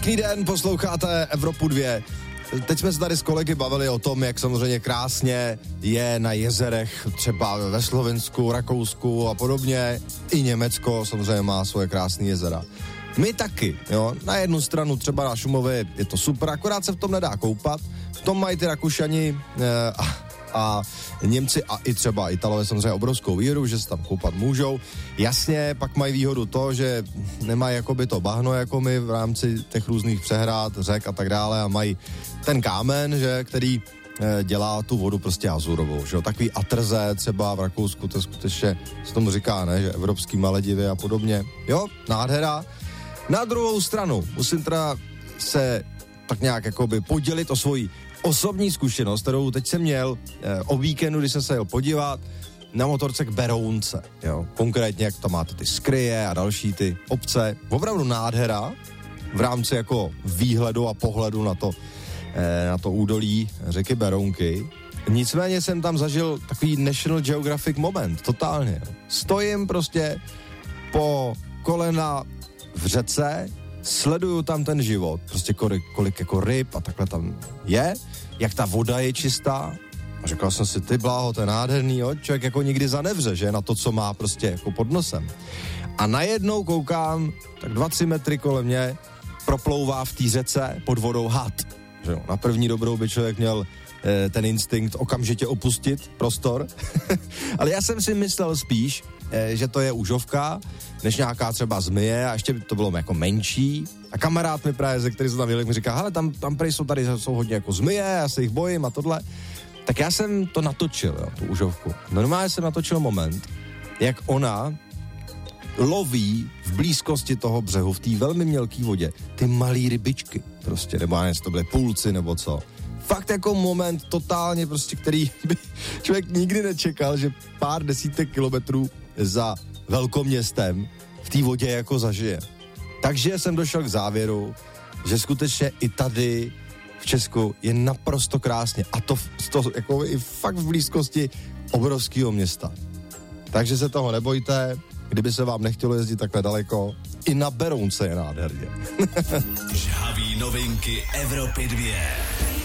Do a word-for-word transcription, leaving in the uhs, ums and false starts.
Pěkný den, posloucháte Evropu dva. Teď jsme se tady s kolegy bavili o tom, jak samozřejmě krásně je na jezerech, třeba ve Slovensku, Rakousku a podobně. I Německo samozřejmě má svoje krásné jezera. My taky, jo. Na jednu stranu třeba na Šumově je to super, akorát se v tom nedá koupat. V tom mají ty Rakušani eh, a, a Němci a i třeba Italové samozřejmě obrovskou výhodu, že se tam koupat můžou. Jasně, pak mají výhodu to, že nemají jakoby to bahno jako my v rámci těch různých přehrad, řek a tak dále a mají ten kámen, že, který eh, dělá tu vodu prostě azurovou, že jo. Takový atrze třeba v Rakousku, to skutečně se tomu říká, ne, že evropský Maledivy a podobně. Jo, nádhera. Na druhou stranu musím teda se tak nějak jakoby podělit o svoji osobní zkušenost, kterou teď jsem měl eh, o víkendu, když jsem se jel podívat na motorce k Berounce, jo. Konkrétně, jak tam máte ty skryje a další ty obce. Opravdu nádhera v rámci jako výhledu a pohledu na to, eh, na to údolí řeky Berounky. Nicméně jsem tam zažil takový National Geographic moment, totálně. Jo. Stojím prostě po kolena v řece, sleduju tam ten život, prostě kolik, kolik jako ryb a takhle tam je, jak ta voda je čistá a řekl jsem si, ty bláho, to je nádherný, jo? Člověk jako nikdy zanevře, že na to, co má prostě jako pod nosem. A najednou koukám, tak dva, tři metry kolem mě proplouvá v té řece pod vodou had. Že jo? Na první dobrou by člověk měl eh, ten instinkt okamžitě opustit prostor, ale já jsem si myslel spíš, eh, že to je užovka, než nějaká třeba zmije a ještě to bylo jako menší. A kamarád mi právě, ze který se tam jel, mi říká, hele, tam, tam prej jsou tady jsou hodně jako zmije, já se jich bojím a tohle. Tak já jsem to natočil, jo, tu užovku. Normálně jsem natočil moment, jak ona loví v blízkosti toho břehu, v té velmi mělké vodě, ty malý rybičky prostě, nebo já nevím, to byly půlci nebo co. Fakt jako moment totálně prostě, který by člověk nikdy nečekal, že pár desítek kilometrů za velkoměstem v té vodě jako zažije. Takže jsem došel k závěru, že skutečně i tady v Česku je naprosto krásně a to, to jako i fakt v blízkosti obrovského města. Takže se toho nebojte, kdyby se vám nechtělo jezdit takhle daleko, i na Berounce je nádherně. Žhavý novinky Evropy dva.